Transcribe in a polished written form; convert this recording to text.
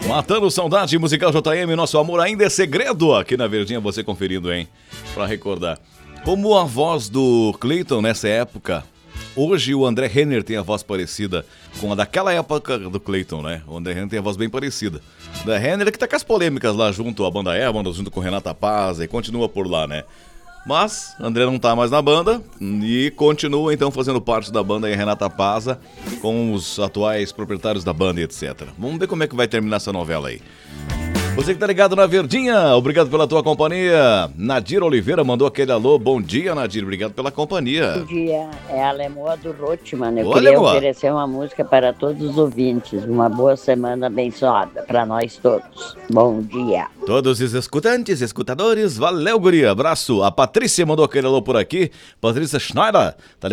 Matando saudade musical JM, nosso amor ainda é segredo. Aqui na Verdinha você conferindo, hein? Pra recordar. Como a voz do Clayton nessa época, hoje o André Renner tem a voz parecida com a daquela época do Clayton, né? O André Renner tem a voz bem parecida. O André Renner é que tá com as polêmicas lá junto à banda Ébano, junto com Renata Paz e continua por lá, né? Mas André não tá mais na banda e continua então fazendo parte da banda aí, Renata Paza, com os atuais proprietários da banda e etc. Vamos ver como é que vai terminar essa novela aí. Você que tá ligado na Verdinha, obrigado pela tua companhia. Nadir Oliveira mandou aquele alô. Bom dia, Nadir, obrigado pela companhia. Bom dia, é a Lemoa do Rotman. Eu Ô, queria Lemoa. oferecer uma música para todos os ouvintes. Uma boa semana abençoada para nós todos. Bom dia. Todos os escutantes, escutadores, valeu, guria, abraço. A Patrícia mandou aquele alô por aqui. Patrícia Schneider, tá ligado?